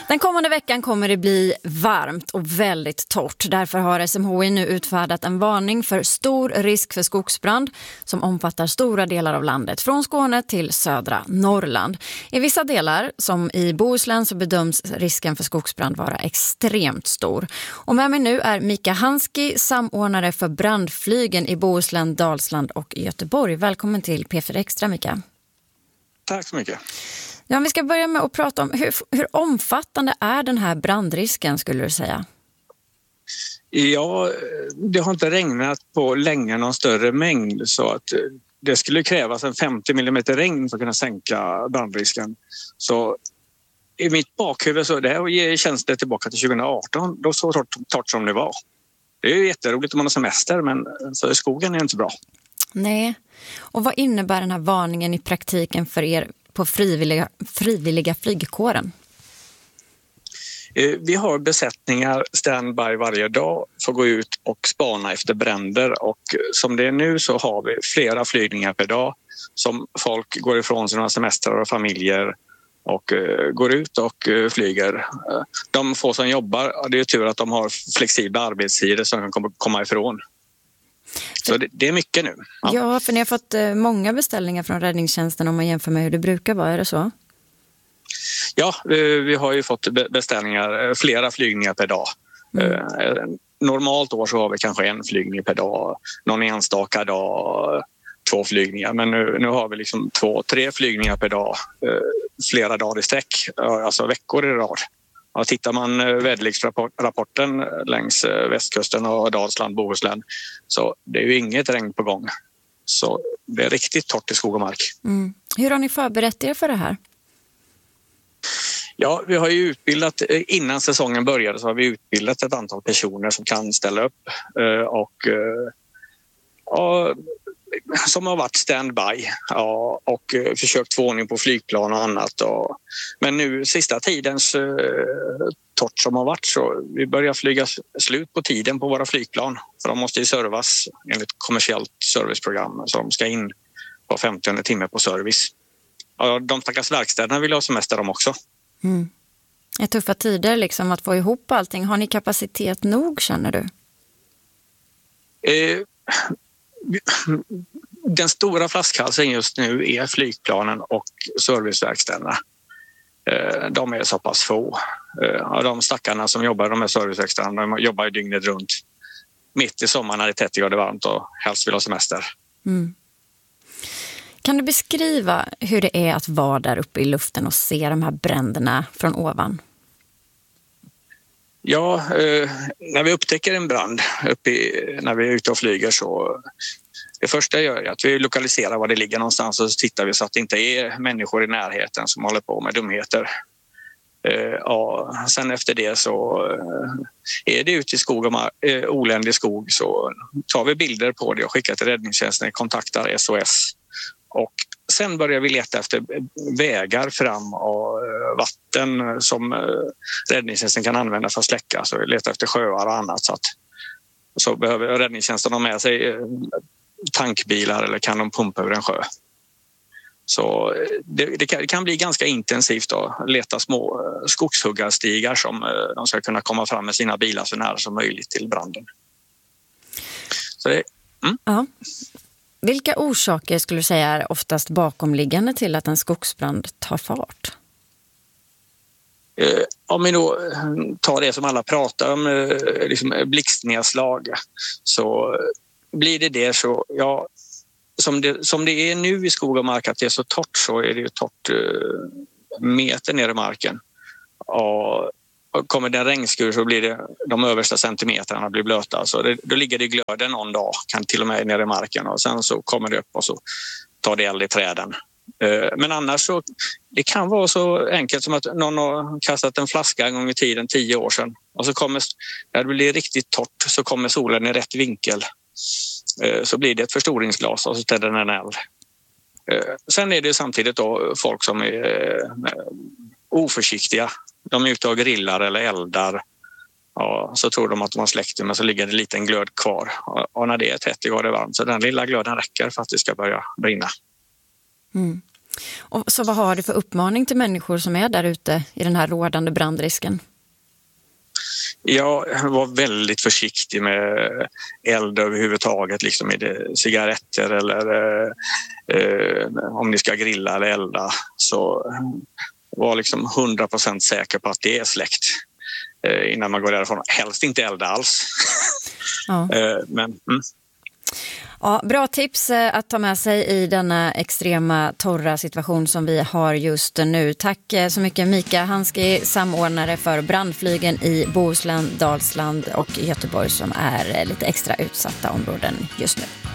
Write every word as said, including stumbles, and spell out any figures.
Den kommande veckan kommer det bli varmt och väldigt torrt. Därför har S M H I nu utfärdat en varning för stor risk för skogsbrand som omfattar stora delar av landet, från Skåne till södra Norrland. I vissa delar, som i Bohuslän, så bedöms risken för skogsbrand vara extremt stor. Och med mig nu är Mika Hanski, samordnare för brandflygen i Bohuslän, Dalsland och Göteborg. Välkommen till P fyra Extra, Mika. Tack så mycket. Ja, vi ska börja med att prata om hur, hur omfattande är den här brandrisken, skulle du säga? Ja, det har inte regnat på länge någon större mängd, så att det skulle krävas en femtio millimeter regn för att kunna sänka brandrisken. Så i mitt bakhuvud så det känns det tillbaka till tjugo arton, då så torrt, torrt som det var. Det är ju jätteroligt om man har semester, men för skogen är det inte bra. Nej, och vad innebär den här varningen i praktiken för er på frivilliga, frivilliga flygkåren? Vi har besättningar standby varje dag för att gå ut och spana efter bränder, och som det är nu så har vi flera flygningar per dag som folk går ifrån sina semestrar och familjer och går ut och flyger. De få som jobbar, det är tur att de har flexibla arbetstider som kan komma ifrån. Så det, det är mycket nu. Ja. ja, för ni har fått många beställningar från räddningstjänsten om man jämför med hur det brukar vara, är det så? Ja, vi har ju fått beställningar, flera flygningar per dag. Mm. Normalt år så har vi kanske en flygning per dag, någon enstaka dag, två flygningar. Men nu, nu har vi liksom två, tre flygningar per dag, flera dagar i sträck, alltså veckor i rad. Och tittar man väderleksrapporten längs västkusten och Dalsland, Bohuslän, så det är ju inget regn på gång. Så det är riktigt torrt i skog och mark. Mm. Hur har ni förberett er för det här? Ja, vi har ju utbildat, innan säsongen började så har vi utbildat ett antal personer som kan ställa upp och ja, som har varit standby, ja, och försökt få ordning på flygplan och annat. Och, men nu sista tidens eh, torrt som har varit, så vi börjar flyga slut på tiden på våra flygplan. För de måste ju servas enligt kommersiellt serviceprogram, så de ska in på femtionde timme på service. Och de stackars verkstäderna vill ha semester de också. Mm. Det är tuffa tider liksom att få ihop allting. Har ni kapacitet nog, känner du? Eh, Den stora flaskhalsen just nu är flygplanen och serviceverkstäderna. De är så pass få. De stackarna som jobbar i de här serviceverkstäderna, de jobbar ju dygnet runt. Mitt i sommaren när det är trettio grader varmt och helst vill ha semester. Mm. Kan du beskriva hur det är att vara där uppe i luften och se de här bränderna från ovan? Ja, eh, när vi upptäcker en brand uppe i, när vi är ute och flyger, så det första jag gör är att vi lokaliserar var det ligger någonstans, och så tittar vi så att det inte är människor i närheten som håller på med dumheter. Eh, ja, sen efter det så eh, är det ute i skog och mar- eh, oländig skog, så tar vi bilder på det och skickar till räddningstjänsten, kontaktar S O S. Och sen börjar vi leta efter vägar fram och vatten som räddningstjänsten kan använda för att släcka. Så vi letar efter sjöar och annat. Så, att, så behöver räddningstjänsten ha med sig tankbilar eller kan de pumpa över en sjö. Så det, det, kan, det kan bli ganska intensivt att leta små skogshuggarstigar som de ska kunna komma fram med sina bilar så nära som möjligt till branden. Så det, mm. Ja. Vilka orsaker skulle du säga är oftast bakomliggande till att en skogsbrand tar fart? Eh, om vi då tar det som alla pratar om, eh, liksom blixtnedslag, så blir det det så, ja, som det, som det är nu i skog och mark, att det är så torrt, så är det ju torrt eh, meter ner i marken. Och kommer det en regnskur så blir det de översta centimeterna blir blöta, så det, då ligger det i glöden någon dag, kan till och med ner i marken, och sen så kommer det upp och så tar det eld i träden. Men annars så det kan vara så enkelt som att någon har kastat en flaska en gång i tiden, tio år sedan, och så kommer, när det blir riktigt torrt, så kommer solen i rätt vinkel, så blir det ett förstoringsglas och så tänder den eld. Sen är det samtidigt då folk som är oförsiktiga. De är ute och grillar eller eldar. Ja, så tror de att de har släckt, men så ligger det en liten glöd kvar. Och när det är trettio grader varmt, så den lilla glöden räcker för att det ska börja brinna. Mm. Och så vad har du för uppmaning till människor som är där ute i den här rådande brandrisken? Jag var väldigt försiktig med eld överhuvudtaget, liksom med cigaretter eller eh, om ni ska grilla eller elda. Så var liksom hundra procent säker på att det är släckt eh, innan man går därifrån. Helst inte elda alls. Ja. eh, men... Mm. Ja, bra tips att ta med sig i denna extrema torra situation som vi har just nu. Tack så mycket Mika Hanski, samordnare för brandflygen i Bohuslän, Dalsland och Göteborg som är lite extra utsatta områden just nu.